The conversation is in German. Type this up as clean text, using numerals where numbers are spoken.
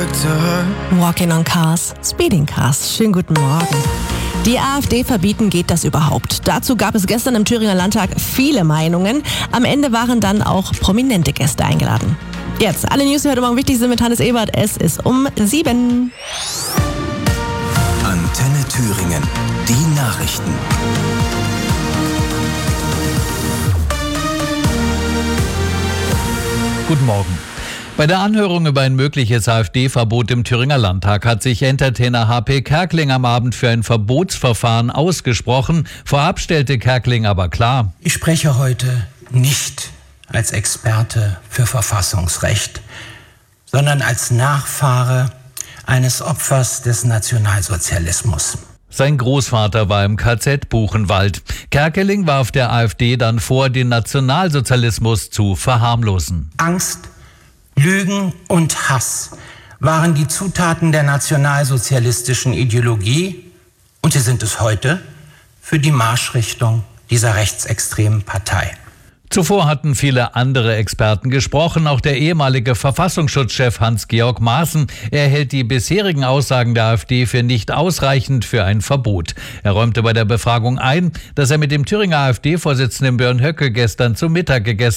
Walking on Cars, Speeding Cars. Schönen guten Morgen. Die AfD verbieten, geht das überhaupt? Dazu gab es gestern im Thüringer Landtag viele Meinungen. Am Ende waren dann auch prominente Gäste eingeladen. Jetzt, alle News, die heute Morgen wichtig sind mit Hannes Ebert. Es ist um 7. Antenne Thüringen, die Nachrichten. Guten Morgen. Bei der Anhörung über ein mögliches AfD-Verbot im Thüringer Landtag hat sich Entertainer HP Kerkeling am Abend für ein Verbotsverfahren ausgesprochen. Vorab stellte Kerkeling aber klar: Ich spreche heute nicht als Experte für Verfassungsrecht, sondern als Nachfahre eines Opfers des Nationalsozialismus. Sein Großvater war im KZ Buchenwald. Kerkeling warf der AfD dann vor, den Nationalsozialismus zu verharmlosen. Angst, Lügen und Hass waren die Zutaten der nationalsozialistischen Ideologie und sie sind es heute für die Marschrichtung dieser rechtsextremen Partei. Zuvor hatten viele andere Experten gesprochen, auch der ehemalige Verfassungsschutzchef Hans-Georg Maaßen. Er hält die bisherigen Aussagen der AfD für nicht ausreichend für ein Verbot. Er räumte bei der Befragung ein, dass er mit dem Thüringer AfD-Vorsitzenden Björn Höcke gestern zu Mittag gegessen